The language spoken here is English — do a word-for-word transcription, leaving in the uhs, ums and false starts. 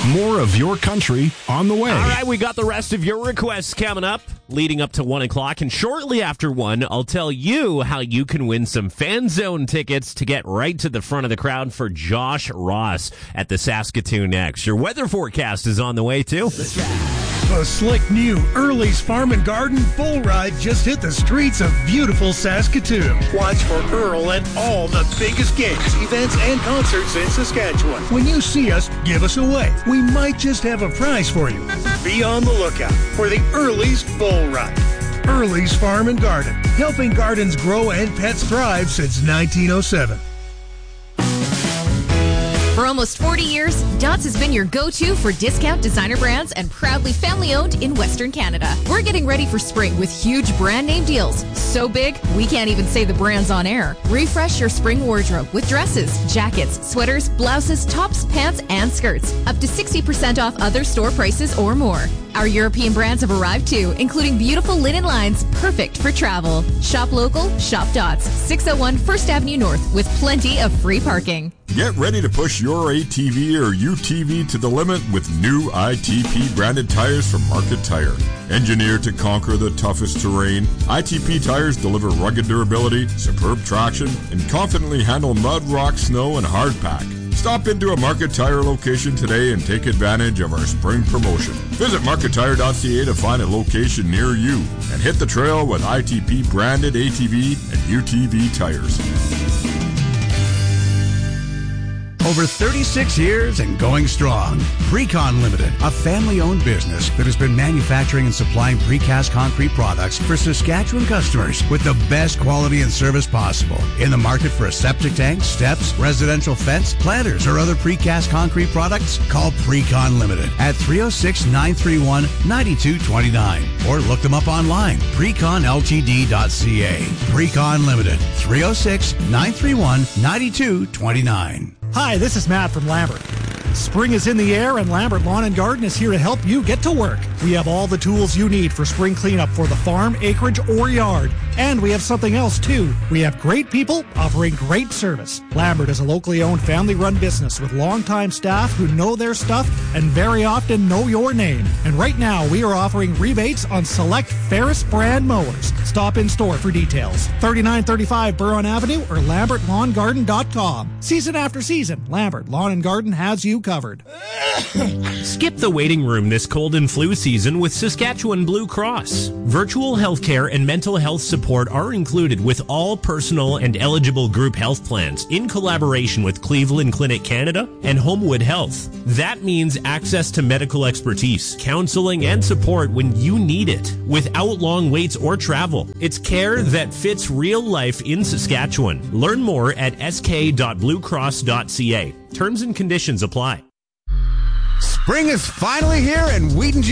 More of your country on the way. All right, we got the rest of your requests coming up, leading up to one o'clock. And shortly after one, I'll tell you how you can win some Fan Zone tickets to get right to the front of the crowd for Josh Ross at the Saskatoon X. Your weather forecast is on the way, too. The slick new Early's Farm and Garden Bull Ride just hit the streets of beautiful Saskatoon. Watch for Earl at all the biggest games, events, and concerts in Saskatchewan. When you see us, give us a wave. We might just have a prize for you. Be on the lookout for the Early's Bull Ride. Early's Farm and Garden, helping gardens grow and pets thrive since nineteen oh seven. For almost forty years, Dots has been your go-to for discount designer brands and proudly family-owned in Western Canada. We're getting ready for spring with huge brand name deals. So big, we can't even say the brands on air. Refresh your spring wardrobe with dresses, jackets, sweaters, blouses, tops, pants, and skirts. Up to sixty percent off other store prices or more. Our European brands have arrived too, including beautiful linen lines perfect for travel. Shop local, shop Dots, six oh one First Avenue North with plenty of free parking. Get ready to push your A T V or U T V to the limit with new I T P branded tires from Market Tire. Engineered to conquer the toughest terrain, I T P tires deliver rugged durability, superb traction, and confidently handle mud, rock, snow, and hard pack. Stop into a Market Tire location today and take advantage of our spring promotion. Visit market tire dot c a to find a location near you and hit the trail with I T P branded A T V and U T V tires. Over thirty-six years and going strong. Precon Limited, a family-owned business that has been manufacturing and supplying precast concrete products for Saskatchewan customers with the best quality and service possible. In the market for a septic tank, steps, residential fence, planters, or other precast concrete products? Call Precon Limited at three oh six, nine three one, nine two two nine or look them up online, precon l t d dot c a. Precon Limited, three oh six, nine three one, nine two two nine. Hi, this is Matt from Lambert. Spring is in the air and Lambert Lawn and Garden is here to help you get to work. We have all the tools you need for spring cleanup for the farm, acreage, or yard. And we have something else too. We have great people offering great service. Lambert is a locally owned family-run business with longtime staff who know their stuff and very often know your name. And right now we are offering rebates on select Ferris brand mowers. Stop in store for details. thirty-nine thirty-five Burron Avenue or lambert lawn garden dot com. Season after season, Lambert Lawn and Garden has you covered. Skip the waiting room this cold and flu season with Saskatchewan Blue Cross. Virtual healthcare and mental health support are included with all personal and eligible group health plans in collaboration with Cleveland Clinic Canada and Homewood Health. That means access to medical expertise, counseling, and support when you need it without long waits or travel. It's care that fits real life in Saskatchewan. Learn more at s k dot blue cross dot c a. Terms and conditions apply. Spring is finally here and Wheaton